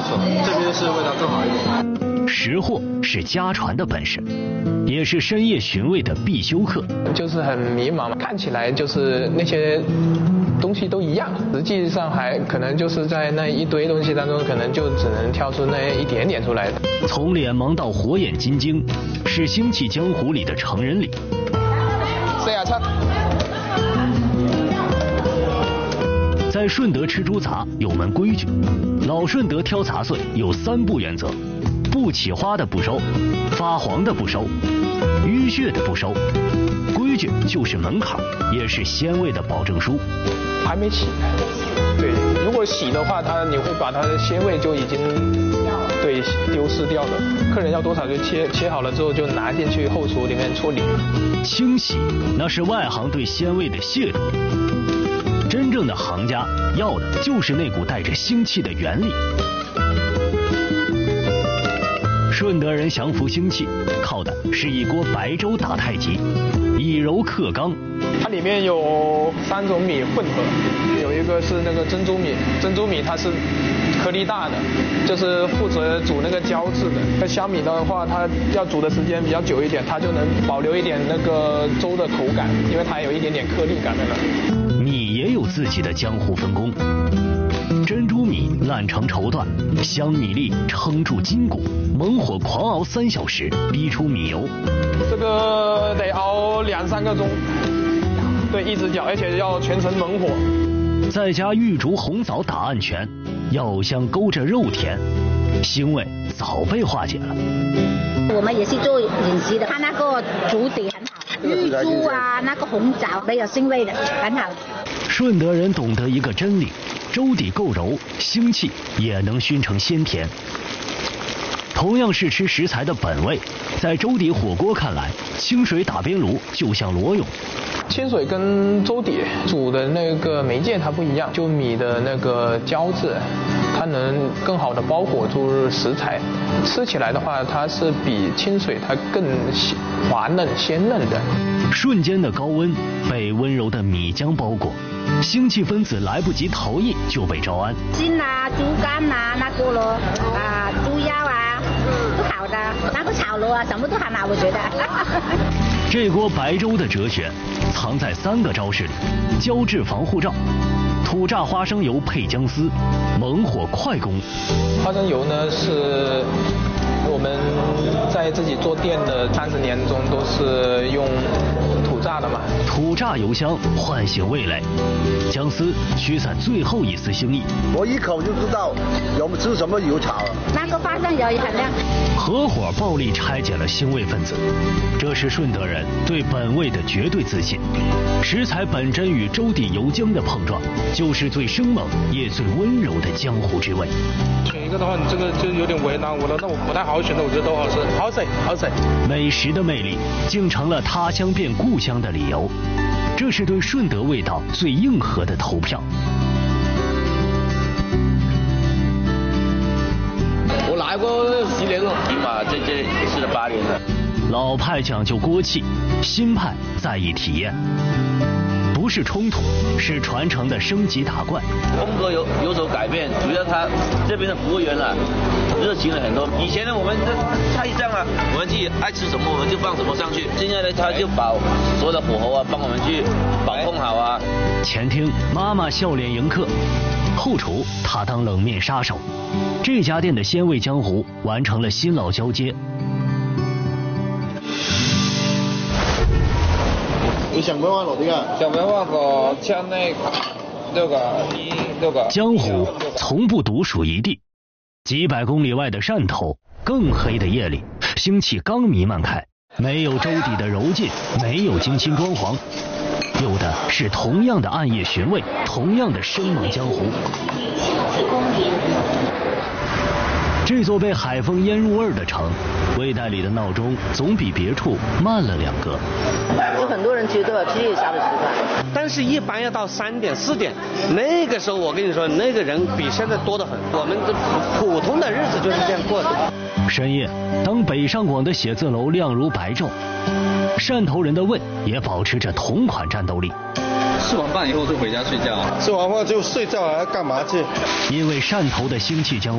错，这边是味道更好一点。 识货是家传的本事，也是深夜寻味的必修课。 就是很迷茫嘛，看起来就是那些东西都一样，实际上还可能就是在那一堆东西当中，可能就只能挑出那一点点出来的。 从脸盲到火眼金睛，是星际江湖里的成人礼。在顺德吃猪杂有门规矩，老顺德挑杂碎有3不原则：不起花的不收，发黄的不收，淤血的不收。规矩就是门槛，也是鲜味的保证书。 还没洗，对，如果洗的话，你会把它的鲜味就已经对丢失掉了。客人要多少就切好了之后就拿进去后厨里面处理。 清洗那是外行对鲜味的亵渎。真正的行家要的就是那股带着腥气的原理。顺德人降服腥气，靠的是一锅白粥打太极，以柔克刚。 它里面有3种米混合，有一个是那个珍珠米，珍珠米它是颗粒大的，就是负责煮那个胶质的。那香米的话，它要煮的时间比较久一点，它就能保留一点那个粥的口感，因为它有一点点颗粒感在那。 米也有自己的江湖分工，珍珠米烂成绸缎，香米粒撑住筋骨，猛火狂熬3小时，逼出米油。 这个得熬2-3个钟，对，一直搅，而且要全程猛火。 再加玉竹红枣打暗泉，药香勾着肉甜，腥味早被化解了。 我们也是做饮食的，它那个煮底很好，玉竹啊，那个红枣没有腥味的，很好。 顺德人懂得一个真理，粥底够柔，腥气也能熏成鲜甜。同样是吃食材的本味，在粥底火锅看来，清水打边炉就像裸泳。 清水跟粥底煮的那个媒介它不一样，就米的那个胶质，它能更好的包裹住食材，吃起来的话，它是比清水它更滑嫩鲜嫩的。 瞬间的高温被温柔的米浆包裹，腥气分子来不及逃逸就被招安。 筋啊、猪肝啊、那个咯啊、猪腰啊，都好的，那个炒螺啊，什么都很好，我觉得。 这锅白粥的哲学藏在3个招式里：胶质防护罩、土榨花生油配姜丝、猛火快攻。 花生油呢是我们在自己做店的30年中都是用土榨的嘛， 土榨油香唤醒味蕾，姜丝驱散最后一丝腥意。 我一口就知道有吃什么油炒了。 那个花生油也很亮。 合伙暴力拆解了腥味分子，这是顺德人对本味的绝对自信。食材本真与粥底油浆的碰撞，就是最生猛也最温柔的江湖之味。 选一个的话，你这个就有点为难我了，那我不太好选的，我觉得都好吃，好吃，好吃。 美食的魅力竟成了他乡变故乡的理由，这是对顺德味道最硬核的投票。 我来过10年了，起码这吃了8年了。 老派讲究锅气，新派在意体验，不是冲突，是传承的升级打怪。 风格有所改变，主要他这边的服务员啊，热情了很多。以前呢，我们菜上啊，我们自己爱吃什么我们就放什么上去。现在呢，他就把所有的火候啊，帮我们去把控好啊。 前厅妈妈笑脸迎客，后厨他当冷面杀手。这家店的鲜味江湖完成了新老交接。 你想唔想落啲啊？ 想不想换个像那个6个？ 江湖从不独属一地，几百公里外的汕头，更黑的夜里，腥气刚弥漫开，没有粥底的柔劲，没有精心装潢，有的是同样的暗夜寻味，同样的生猛江湖。这座被海风腌入味的城，胃袋里的闹钟总比别处慢了2个。 有很多人其实都要7夜下的吃饭， 但是一般要到3点4点，那个时候我跟你说，那个人比现在多得很。我们这普通的日子就是这样过的。 深夜，当北上广的写字楼亮如白昼，汕头人的胃也保持着同款战斗力。 吃完饭以后就回家睡觉， 吃完饭就睡觉了，干嘛去？ 因为汕头的腥气江